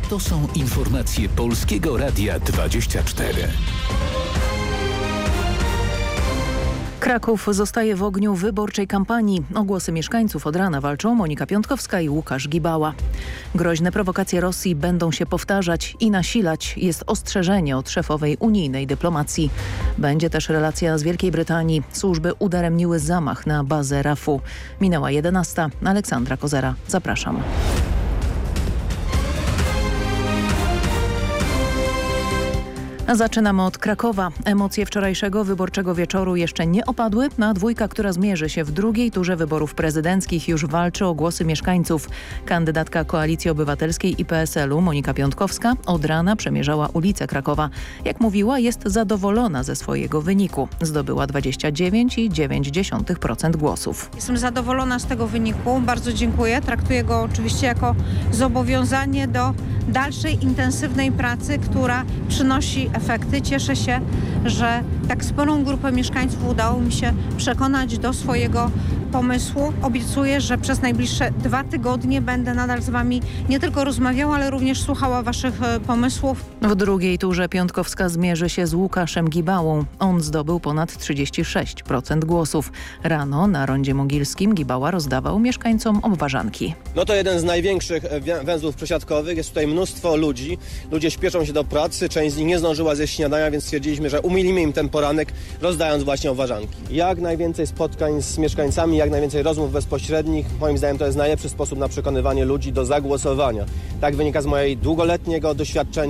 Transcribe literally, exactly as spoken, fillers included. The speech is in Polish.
To są informacje Polskiego Radia dwadzieścia cztery. Kraków zostaje w ogniu wyborczej kampanii. O głosy mieszkańców od rana walczą Monika Piątkowska i Łukasz Gibała. Groźne prowokacje Rosji będą się powtarzać i nasilać. Jest ostrzeżenie od szefowej unijnej dyplomacji. Będzie też relacja z Wielkiej Brytanii. Służby udaremniły zamach na bazę R A F-u. Minęła jedenasta. Aleksandra Kozera. Zapraszam. Zaczynamy od Krakowa. Emocje wczorajszego wyborczego wieczoru jeszcze nie opadły, a dwójka, która zmierzy się w drugiej turze wyborów prezydenckich, już walczy o głosy mieszkańców. Kandydatka Koalicji Obywatelskiej i P S L u Monika Piątkowska od rana przemierzała ulice Krakowa. Jak mówiła, jest zadowolona ze swojego wyniku. Zdobyła dwadzieścia dziewięć przecinek dziewięć procent głosów. Jestem zadowolona z tego wyniku. Bardzo dziękuję. Traktuję go oczywiście jako zobowiązanie do dalszej intensywnej pracy, która przynosi efekty. Cieszę się, że tak sporą grupę mieszkańców udało mi się przekonać do swojego pomysłu. Obiecuję, że przez najbliższe dwa tygodnie będę nadal z wami nie tylko rozmawiała, ale również słuchała waszych pomysłów. W drugiej turze Piątkowska zmierzy się z Łukaszem Gibałą. On zdobył ponad trzydzieści sześć procent głosów. Rano na Rondzie Mogilskim Gibała rozdawał mieszkańcom Obwarzanki. No to jeden z największych węzłów przesiadkowych. Jest tutaj mnóstwo ludzi. Ludzie śpieszą się do pracy, część z nich nie zdążyła zjeść śniadania, więc stwierdziliśmy, że umilimy im ten poranek, rozdając właśnie Obwarzanki. Jak najwięcej spotkań z mieszkańcami, jak najwięcej rozmów bezpośrednich. Moim zdaniem to jest najlepszy sposób na przekonywanie ludzi do zagłosowania. Tak wynika z mojej długoletniego doświadczenia.